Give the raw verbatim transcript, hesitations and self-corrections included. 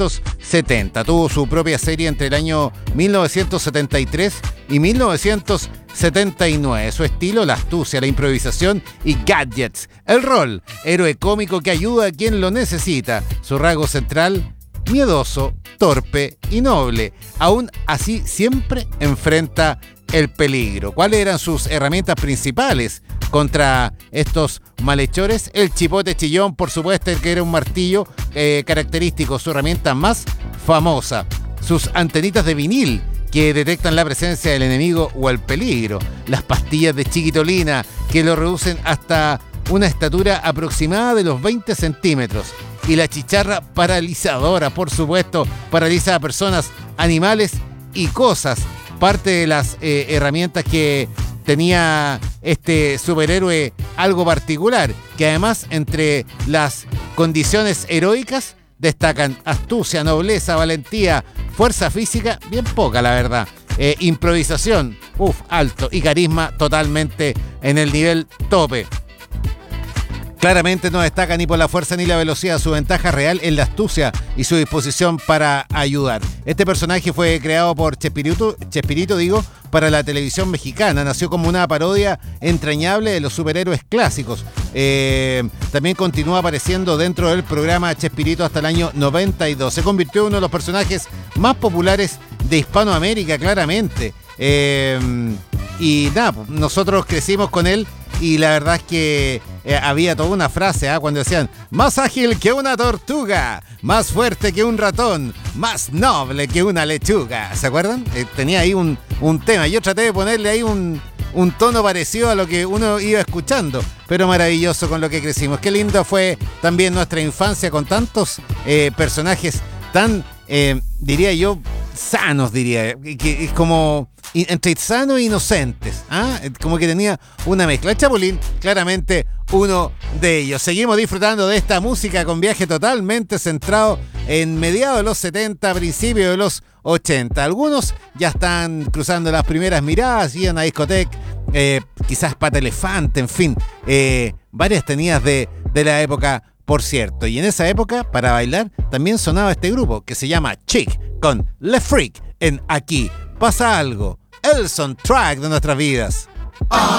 novecientos setenta. Tuvo su propia serie entre el año mil novecientos setenta y tres y mil novecientos setenta y nueve. Su estilo, la astucia, la improvisación y gadgets. El rol, héroe cómico que ayuda a quien lo necesita. Su rasgo central, miedoso, torpe y noble. Aún así, siempre enfrenta el peligro. ¿Cuáles eran sus herramientas principales contra estos malhechores? El chipote chillón, por supuesto, que era un martillo eh, característico, su herramienta más famosa. Sus antenitas de vinil, que detectan la presencia del enemigo o el peligro. Las pastillas de chiquitolina, que lo reducen hasta una estatura aproximada de los veinte centímetros. Y la chicharra paralizadora, por supuesto, paraliza a personas, animales y cosas. Parte de las eh, herramientas que tenía este superhéroe algo particular, que además entre las condiciones heroicas destacan astucia, nobleza, valentía, fuerza física, bien poca la verdad, eh, improvisación, uff, alto, y carisma totalmente en el nivel tope. Claramente no destaca ni por la fuerza ni la velocidad. Su ventaja real es la astucia y su disposición para ayudar. Este personaje fue creado por Chespirito, Chespirito digo, para la televisión mexicana. Nació como una parodia entrañable de los superhéroes clásicos. Eh, también continúa apareciendo dentro del programa Chespirito hasta el año noventa y dos. Se convirtió en uno de los personajes más populares de Hispanoamérica, claramente. Eh, y nada, nosotros crecimos con él. Y la verdad es que eh, había toda una frase, ¿eh? Cuando decían, más ágil que una tortuga, más fuerte que un ratón, más noble que una lechuga. ¿Se acuerdan? Eh, tenía ahí un, un tema. Yo traté de ponerle ahí un, un tono parecido a lo que uno iba escuchando, pero maravilloso con lo que crecimos. Qué lindo fue también nuestra infancia con tantos eh, personajes tan, eh, diría yo, sanos, diría, que es como entre sanos e inocentes, ¿ah? Como que tenía una mezcla. El Chapulín, claramente uno de ellos. Seguimos disfrutando de esta música con viaje totalmente centrado en mediados de los setenta, principios de los ochenta. Algunos ya están cruzando las primeras miradas, y en la discoteca, eh, quizás Pata Elefante, en fin, eh, varias tenidas de, de la época, por cierto. Y en esa época, para bailar, también sonaba este grupo que se llama Chic, con Le Freak en Aquí Pasa Algo, el soundtrack de nuestras vidas.